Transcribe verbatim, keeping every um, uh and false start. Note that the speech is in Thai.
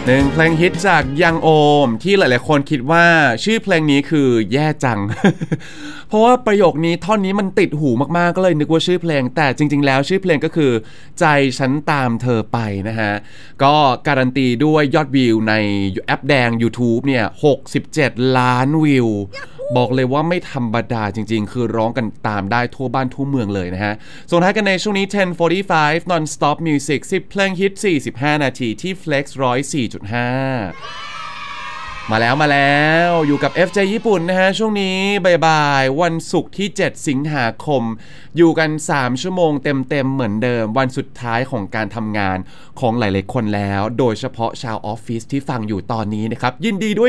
หนึ่งเพลงฮิตจากยังโอมที่หลายๆคนคิดว่าชื่อเพลงนี้คือแย่จัง เพราะว่าประโยคนี้ท่อนนี้มันติดหูมากๆก็เลยนึกว่าชื่อเพลงแต่จริงๆแล้วชื่อเพลงก็คือใจฉันตามเธอไปนะฮะก็การันตีด้วยยอดวิวในแอปแดง YouTube เนี่ยหกสิบเจ็ดล้านวิวบอกเลยว่าไม่ธรรมดาจริงๆคือร้องกันตามได้ทั่วบ้านทั่วเมืองเลยนะฮะส่งท้ายกันในช่วงนี้ ten forty-five non-stop music สิบเพลงฮิตสี่สิบห้านาทีที่ Flex หนึ่งร้อยสี่จุดห้ามาแล้วมาแล้วอยู่กับ เอฟ เจ ญี่ปุ่นนะฮะช่วงนี้บ่ายๆวันศุกร์ที่เจ็ดสิงหาคมอยู่กันสามชั่วโมงเต็มๆเหมือนเดิมวันสุดท้ายของการทำงานของหลายๆคนแล้วโดยเฉพาะชาวออฟฟิศที่ฟังอยู่ตอนนี้นะครับยินดีด้วย